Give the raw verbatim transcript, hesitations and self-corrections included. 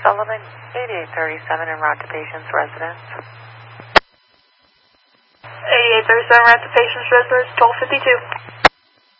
Sullivan, eighty-eight thirty-seven en route to patient's residence. eighty-eight thirty-seven en route to patient's residence, twelve fifty-two.